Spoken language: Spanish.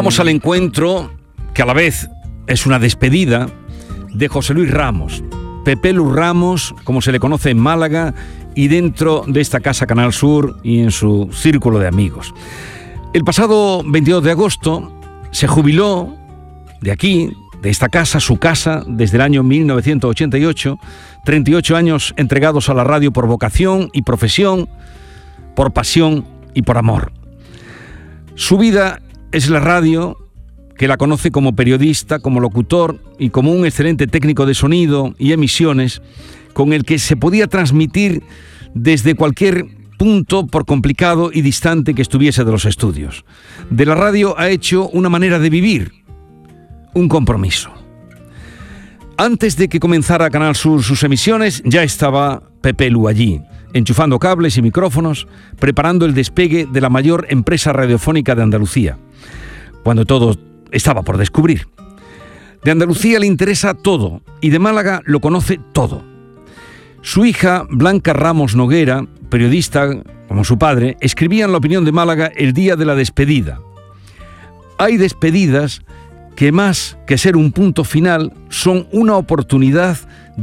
Vamos al encuentro, que a la vez es una despedida, de José Luis Ramos, Pepe Lu Ramos, como se le conoce en Málaga y dentro de esta casa Canal Sur y en su círculo de amigos. El pasado 22 de agosto se jubiló de aquí, de esta casa, su casa, desde el año 1988, 38 años entregados a la radio por vocación y profesión, por pasión y por amor. Su vida es la radio, que la conoce como periodista, como locutor y como un excelente técnico de sonido y emisiones, con el que se podía transmitir desde cualquier punto, por complicado y distante que estuviese de los estudios. De la radio ha hecho una manera de vivir, un compromiso. Antes de que comenzara Canal Sur sus emisiones, ya estaba Pepe Lu allí, enchufando cables y micrófonos, preparando el despegue de la mayor empresa radiofónica de Andalucía, cuando todo estaba por descubrir. De Andalucía le interesa todo y de Málaga lo conoce todo. Su hija, Blanca Ramos Noguera, periodista como su padre, escribía en La Opinión de Málaga el día de la despedida: hay despedidas que más que ser un punto final son una oportunidad